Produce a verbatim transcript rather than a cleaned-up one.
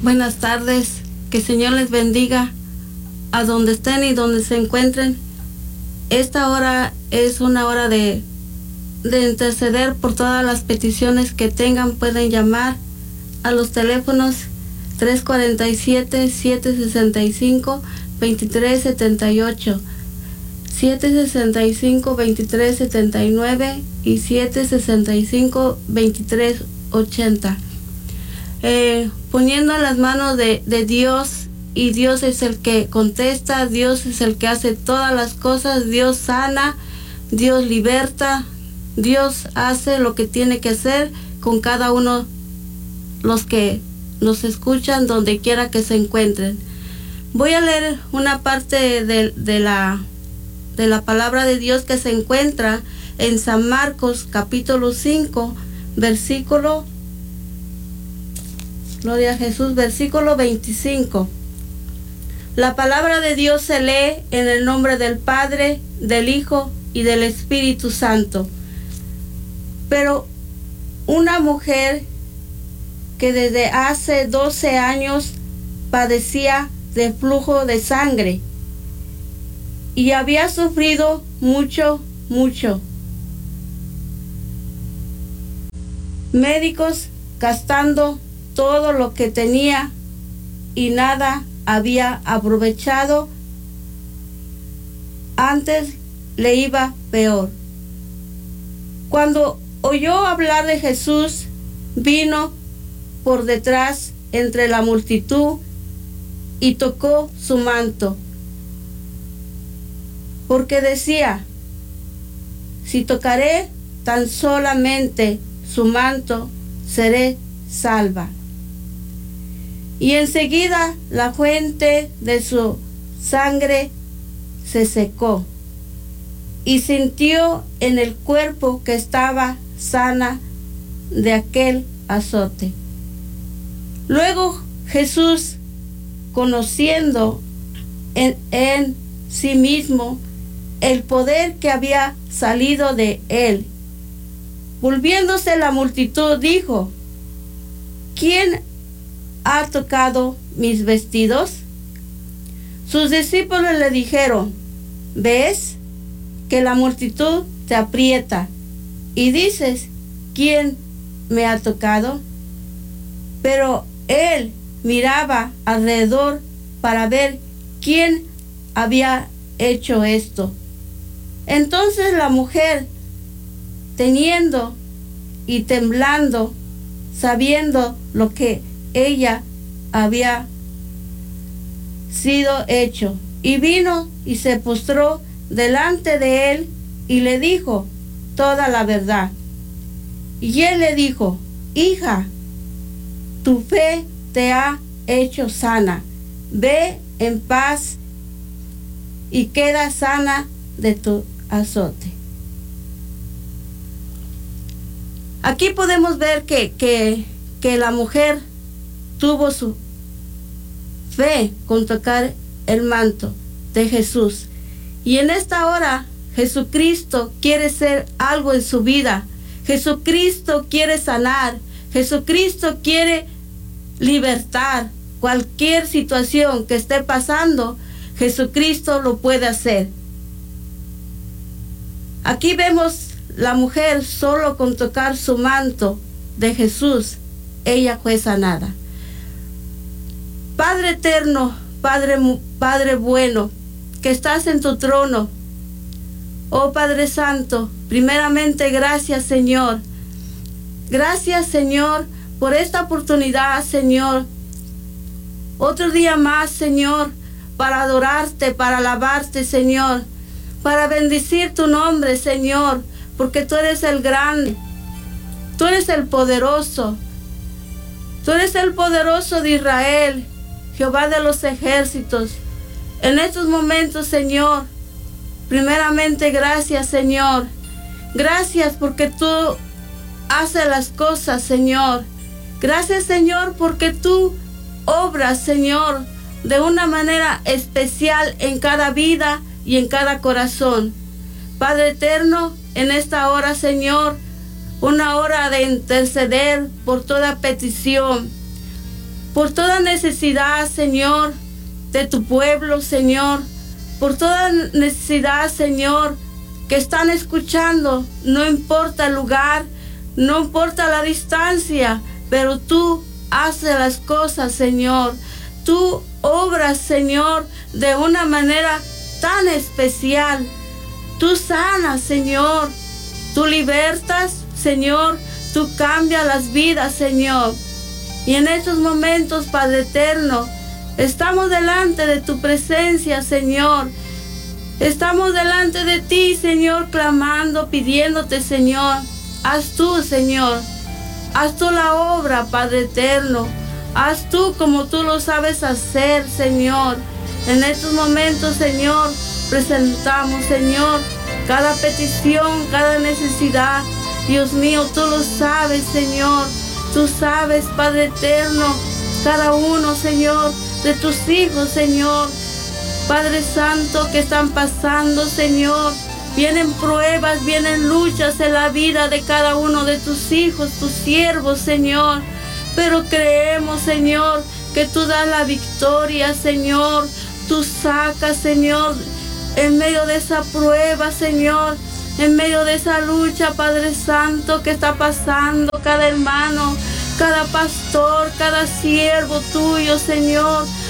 Buenas tardes, que el Señor les bendiga a donde estén y donde se encuentren. Esta hora es una hora de, de interceder por todas las peticiones que tengan. Pueden llamar a los teléfonos tres cuatro siete, siete seis cinco, dos tres siete ocho, siete seis cinco, dos tres siete nueve y siete seis cinco, dos tres ocho cero. Eh, poniendo en las manos de, de Dios, y Dios es el que contesta, Dios es el que hace todas las cosas, Dios sana, Dios liberta, Dios hace lo que tiene que hacer con cada uno los que nos escuchan donde quiera que se encuentren. Voy a leer una parte de, de, la, de la palabra de Dios que se encuentra en San Marcos capítulo cinco, versículo Gloria a Jesús, versículo veinticinco. La palabra de Dios se lee en el nombre del Padre, del Hijo y del Espíritu Santo. Pero una mujer que desde hace doce años padecía de flujo de sangre y había sufrido mucho, mucho. Médicos gastando todo lo que tenía y nada había aprovechado, antes le iba peor. Cuando oyó hablar de Jesús, vino por detrás entre la multitud y tocó su manto, porque decía: si tocaré tan solamente su manto, seré salva. Y enseguida la fuente de su sangre se secó y sintió en el cuerpo que estaba sana de aquel azote. Luego Jesús, conociendo en, en sí mismo el poder que había salido de él, volviéndose la multitud, dijo: ¿quién ha tocado mis vestidos? Sus discípulos le dijeron: ¿ves que la multitud te aprieta y dices: ¿quién me ha tocado? Pero él miraba alrededor para ver quién había hecho esto. Entonces la mujer, teniendo y temblando, sabiendo lo que ella había sido hecho, y vino y se postró delante de él y le dijo toda la verdad. Y él le dijo: hija, tu fe te ha hecho sana, ve en paz y queda sana de tu azote. Aquí podemos ver que, que, que la mujer tuvo su fe con tocar el manto de Jesús. Y en esta hora Jesucristo quiere hacer algo en su vida. Jesucristo quiere sanar. Jesucristo quiere libertar. Cualquier situación que esté pasando, Jesucristo lo puede hacer. Aquí vemos la mujer solo con tocar su manto de Jesús, ella fue sanada. Padre eterno, Padre, Padre bueno, que estás en tu trono, oh Padre Santo, primeramente gracias, Señor. Gracias, Señor, por esta oportunidad, Señor. Otro día más, Señor, para adorarte, para alabarte, Señor, para bendecir tu nombre, Señor, porque tú eres el grande, tú eres el poderoso, tú eres el poderoso de Israel, Jehová de los ejércitos. En estos momentos, Señor, primeramente gracias, Señor. Gracias porque tú haces las cosas, Señor. Gracias, Señor, porque tú obras, Señor, de una manera especial en cada vida y en cada corazón. Padre eterno, en esta hora, Señor, una hora de interceder por toda petición. por toda necesidad, Señor, de tu pueblo, Señor, por toda necesidad, Señor, que están escuchando, no importa el lugar, no importa la distancia, pero tú haces las cosas, Señor. Tú obras, Señor, de una manera tan especial. Tú sanas, Señor. Tú libertas, Señor. Tú cambias las vidas, Señor. Y en estos momentos, Padre eterno, estamos delante de tu presencia, Señor. Estamos delante de ti, Señor, clamando, pidiéndote, Señor. Haz tú, Señor. Haz tú la obra, Padre eterno. Haz tú como tú lo sabes hacer, Señor. En estos momentos, Señor, presentamos, Señor, cada petición, cada necesidad. Dios mío, tú lo sabes, Señor. Tú sabes, Padre eterno, cada uno, Señor, de tus hijos, Señor. Padre Santo, que están pasando, Señor. Vienen pruebas, vienen luchas en la vida de cada uno de tus hijos, tus siervos, Señor. Pero creemos, Señor, que tú das la victoria, Señor. Tú sacas, Señor, en medio de esa prueba, Señor, en medio de esa lucha, Padre Santo, que está pasando cada hermano, cada pastor, cada siervo tuyo, Señor.